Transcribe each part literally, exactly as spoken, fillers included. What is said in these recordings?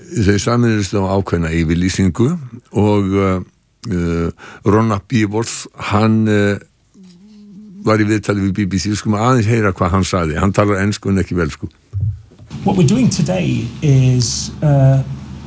þau sameinist á ákveðna yfirlýsingu og uh, Ron Bívorð, hann uh, var í viðtali við B B C, skum aðeins heyra hvað hann sagði. Hann talar ensku en ekki velsku. What we're doing today is uh,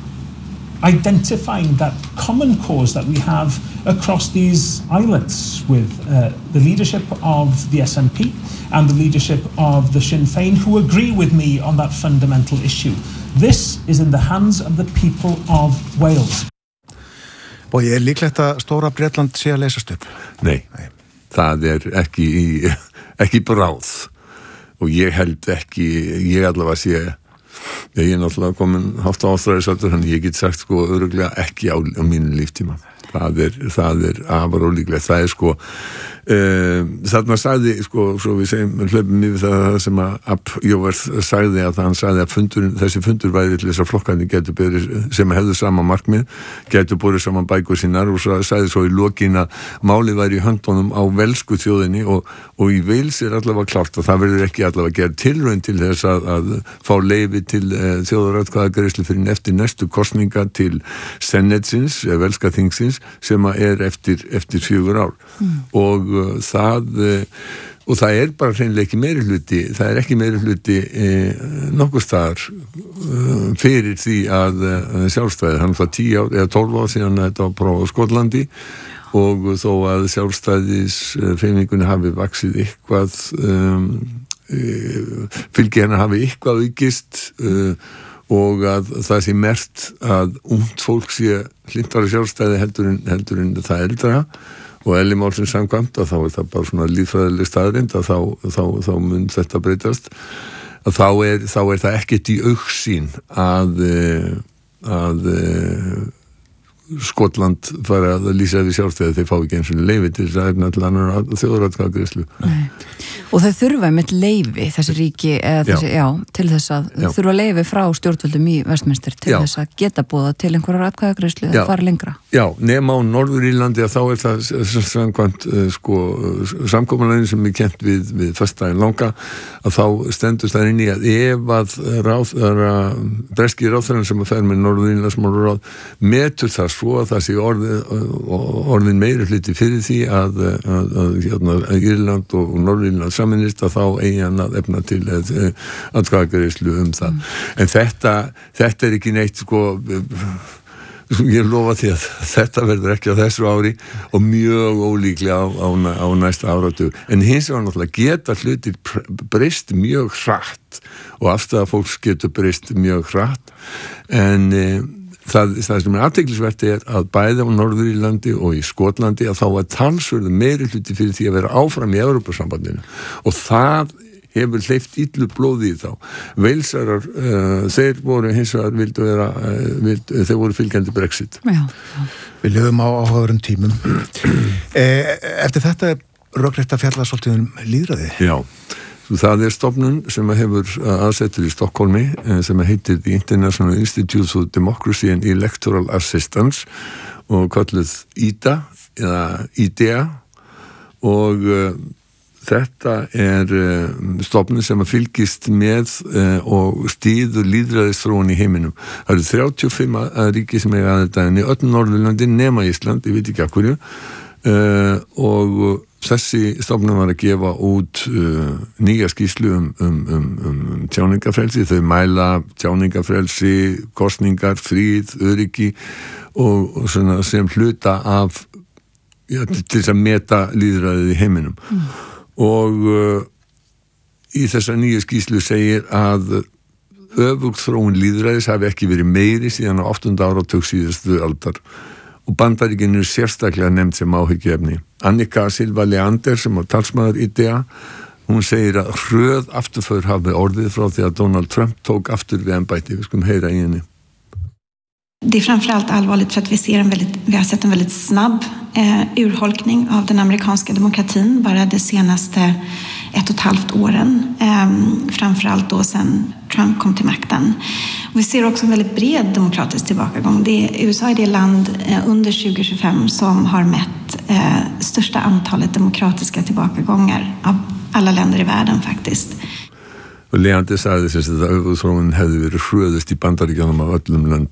identifying that common cause that we have across these islets with uh, the leadership of the S N P and the leadership of the Sinn Féin, who agree with me on that fundamental issue. This is in the hands of the people of Wales. Og ég er líklegt að Stóra Bretland sé að leysast upp? Nei, Nei. Það er ekki, í, ekki bráð og ég held ekki, ég allavega sé, ég er náttúrulega komin haft ástræðisaldur, þannig ég get sagt sko örugglega ekki á, á mínu líftíma. Það er, það er afar ólíklegt. Það er sko uh, þarna sagði sko, svo við segjum hlöpum yfir það sem að Ab Jóverð sagði að hann sagði að fundur, þessi fundur væri til þess að flokkarnir getur berið, sem hefðu sama markmið, getur borið saman bækur sínar og svo, sagði svo í lokin að máli væri í höndunum á velsku þjóðinni og, og í Wales er allavega klárt að það verður ekki allavega gerð tilraun til þess að, að fá leyfi til uh, þjóðaratkvæðagreiðslu fyrir eftir næstu kosninga til Senetsins, velska þingsins sem er eftir, eftir fjögur ár mm. og uh, það uh, og það er bara hreinlega ekki meiri hluti það er ekki meiri hluti uh, nokkuð staðar uh, fyrir því að uh, sjálfstæði hann var tíu ár eða tólf ár síðan þetta var bara á Skotlandi og þó að sjálfstæðis uh, hreyfingunni hafi vaxið eitthvað um, uh, fylgi hennar hafi eitthvað aukist uh, og að það sé merkt að ungt fólk sé hlintara sjálfstæði heldur en, heldur en það eldra og eðli málsins samkvæmt að þá er það bara svona líffræðileg staðreynd að þá, þá, þá mun þetta breytast að þá er, þá er það ekkert í augsýn að, að Skotland fara að lýsa við sjálfstæði þeir fá ekki eins og leyfi til þess að efna til annar þjóðaratkvæðagreiðslu. Og þau þurfa einmitt leyfi þessi ríki eða þessi, já. Já, til þess að já. Þurfa leyfi frá stjórnvöldum í Westminster til já. Þess að geta boða til einhverjar atkvæðagreiðslu eða fara lengra. Já, nema á Norður-Írlandi að þá er það samkvæmt sko samkomulegin sem er kent við, við föstudaginn langa að þá stendur það inn í að ef að ráðherra breski ráðherrann sem að fer með Norður-Írlandsmálaráð metur það svo að það sé orðin, orðin meiri hluti fyrir því að, að, að, að, að Írland og Norður-Írland saminist að þá eigi hann að efna til atkvæðagreiðslu um það. Mm. En þetta, þetta er ekki neitt sko, ég lofa því að þetta verður ekki á þessu ári og mjög ólíklega á, á, á næsta áratug. En hins vegar náttúrulega geta hlutir breyst mjög hratt og afstæða fólks getur breyst mjög hratt en Það, það sem er athyglisvert er að bæði á Norður-Írlandi og í Skotlandi að þá var talsverður meiri hluti fyrir því að vera áfram í Evrópusambandinu og það hefur hleypt illu blóði í þá. Walsarar, uh, þeir voru hins vegar vildu vera, uh, vildu, þeir voru fylgjandi Brexit. Já, já. Við lifum á áhugaverðum tímum. Eftir þetta er rökrétt að fjalla svolítið um lýðræði. Já. Það er stofnun sem hefur aðsettur í Stokkólmi sem heitir The International Institute for Democracy and Electoral Assistance og kalluð I D A eða I D E A og uh, þetta er uh, stofnun sem fylgist með uh, og stýður lýðræðisþróun í heiminum. Það eru þrjátíu og fimm ríki sem eiga að þetta en í öllum Norðurlöndin nema Ísland, ég veit ekki af hverju uh, og þessi stofnun var að gefa út uh, nýja skýrslu um, um, um, um tjáningafrelsi, þau mæla tjáningafrelsi, kosningar, fríð, öryggi og, og svona sem hluta af ja, til þess að meta lýðræðið í heiminum. Mm. Og uh, í þessa nýja skýrslu segir að öfugt þróun lýðræðis hafi ekki verið meiri síðan á áttunda áratug síðustu aldar. Og Bandaríkin eru sérstaklega nefnt sem áhyggjuefni. Annika Silva Leander sem var talsmaður I D E A, hún segir att hröð afturför hafi orðið frá því att Donald Trump tók aftur við embætti. Vi skulum heyra i henni. Det är framförallt allvarligt för att vi ser en väldigt, vi har sett en väldigt snabb eh, urholkning av den amerikanska demokratin bara det senaste ett och ett halvt åren. Eh, framförallt då sen Trump kom till makten. Och vi ser också en väldigt bred demokratisk tillbakagång. Det är, U S A är det land eh, under tjugo tjugofem som har mätt eh, största antalet demokratiska tillbakagångar av alla länder i världen faktiskt. Og Leander sagði þess að öfuþróun hefði verið hröðust í Bandaríkjunum af öllum